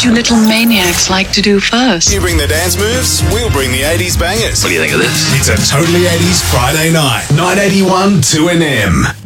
would you little maniacs like to do first? You bring the dance moves, we'll bring the 80s bangers. What do you think of this? It's a Totally 80s Friday night. 981 2NM.